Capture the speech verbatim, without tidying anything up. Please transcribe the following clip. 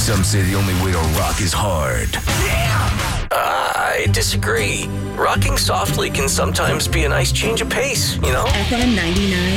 Some say the only way to rock is hard. I disagree. Rocking softly can sometimes be a nice change of pace, you know? F M ninety-nine